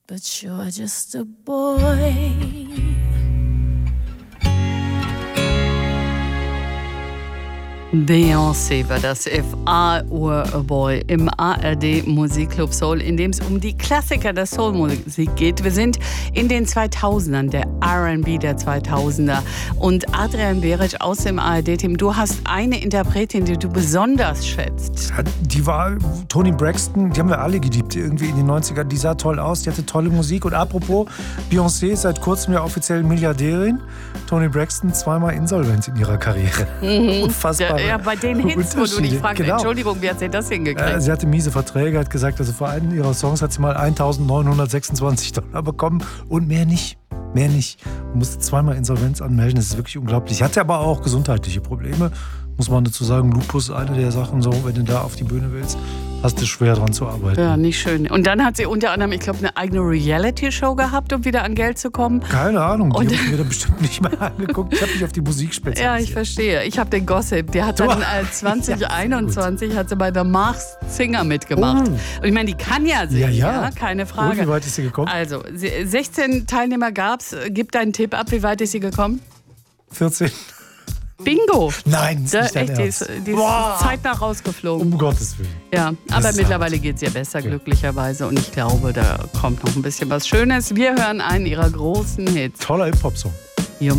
but you're just a boy. Beyoncé war das If I Were a Boy im ARD Musikclub Soul, in dem es um die Klassiker der Soulmusik geht. Wir sind in den 2000ern, der R&B der 2000er. Und Adrian Beric aus dem ARD-Team, du hast eine Interpretin, die du besonders schätzt. Ja, die war Toni Braxton, die haben wir alle geliebt irgendwie in den 90ern. Die sah toll aus, die hatte tolle Musik. Und apropos, Beyoncé ist seit kurzem ja offiziell Milliardärin. Toni Braxton zweimal insolvent in ihrer Karriere. Unfassbar. Ja, bei den Hits, wo du dich fragst, genau. Entschuldigung, wie hat sie das hingekriegt? Sie hatte miese Verträge, hat gesagt, also für einen ihrer Songs hat sie mal $1.926 bekommen und mehr nicht. Mehr nicht. Und musste zweimal Insolvenz anmelden, das ist wirklich unglaublich. Hatte aber auch gesundheitliche Probleme, muss man dazu sagen. Lupus, eine der Sachen, so, wenn du da auf die Bühne willst, hast du schwer dran zu arbeiten. Ja, nicht schön. Und dann hat sie unter anderem, ich glaube, eine eigene Reality-Show gehabt, um wieder an Geld zu kommen. Keine Ahnung, die habe ich mir da bestimmt nicht mehr angeguckt. Ich habe mich auf die Musik spezialisiert. Ja, ich verstehe. Ich habe den Gossip. Der hat dann 2021 hat sie bei The Masked Singer mitgemacht. Und ich meine, die kann ja singen, ja, keine Frage. Und wie weit ist sie gekommen? Also, 16 Teilnehmer gab's. Gib deinen Tipp ab, wie weit ist sie gekommen? 14. Bingo! Nein, das ist nicht dein Ernst. Die ist zeitnah rausgeflogen. Um Gottes Willen. Ja, aber mittlerweile geht es ihr besser, glücklicherweise. Und ich glaube, da kommt noch ein bisschen was Schönes. Wir hören einen ihrer großen Hits. Toller Hip-Hop-Song.